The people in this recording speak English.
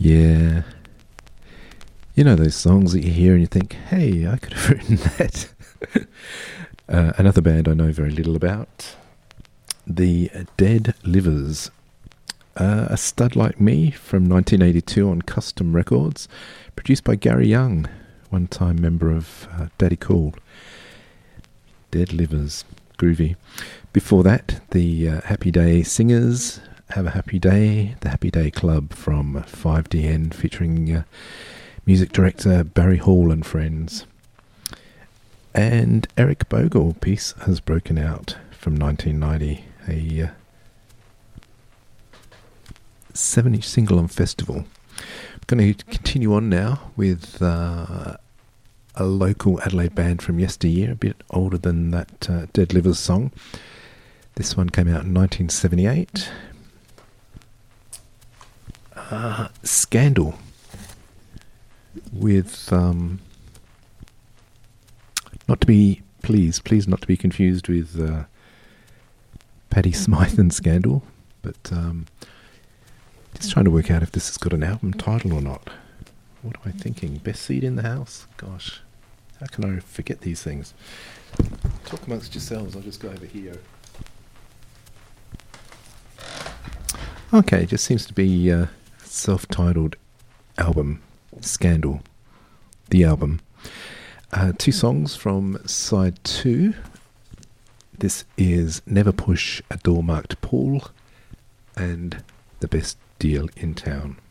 Yeah. You know those songs that you hear and you think, hey, I could have written that. Another band I know very little about, the Dead Livers. A Stud Like Me from 1982 on Custom Records, produced by Gary Young, one-time member of Daddy Cool. Dead Livers, groovy. Before that, the Happy Day Singers, Have a Happy Day, the Happy Day Club from 5DN, featuring music director Barry Hall and friends. And Eric Bogle, Peace Has Broken Out from 1990, a 7-inch single on Festival. I'm going to continue on now with a local Adelaide band from yesteryear, a bit older than that Dead Livers song. This one came out in 1978. Scandal, with not to be please not to be confused with Paddy Smythe and Scandal, but just trying to work out if this has got an album title or not. What am I thinking? Best Seat in the House? Gosh, how can I forget these things? Talk amongst yourselves. I'll just go over here. Okay, it just seems to be a self-titled album, Scandal, the album. 2 songs from side 2. This is Never Push a Door Marked Pool and The Best Deal in Town.